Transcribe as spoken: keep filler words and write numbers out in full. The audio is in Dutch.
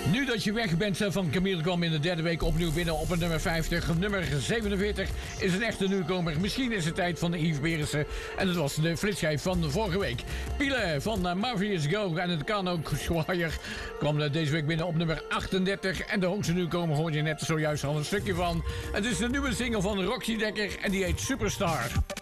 Nu dat je weg bent van Camille kwam in de derde week opnieuw binnen op een nummer vijftig. Nummer zevenenveertig is een echte nieuwkomer. Misschien is het tijd van de Yves Berensen. En dat was de flitschijf van vorige week. Piele van uh, Marvelous Go en het kan ook Swire kwam uh, deze week binnen op nummer achtendertig. En de hoogste nieuwkomer hoorde je net zojuist al een stukje van. Het is de nieuwe single van Roxy Dekker en die heet Superstar.